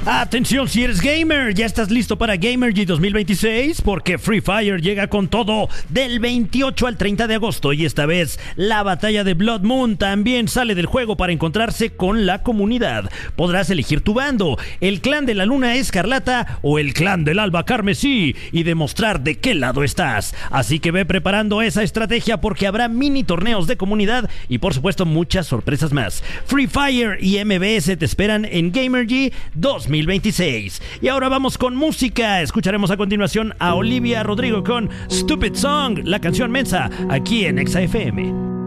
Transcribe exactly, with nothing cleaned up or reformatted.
Atención si eres gamer, ¿ya estás listo para Gamergy dos mil veintiséis? Porque Free Fire llega con todo del veintiocho al treinta de agosto y esta vez la batalla de Blood Moon también sale del juego para encontrarse con la comunidad. Podrás elegir tu bando, el clan de la Luna Escarlata o el clan del Alba Carmesí y demostrar de qué lado estás. Así que ve preparando esa estrategia porque habrá mini torneos de comunidad y por supuesto muchas sorpresas más. Free Fire y M B S te esperan en Gamergy dos mil veintiséis. Y ahora vamos con música. Escucharemos a continuación a Olivia Rodrigo con Stupid Song, la canción Mensa, aquí en Exa F M.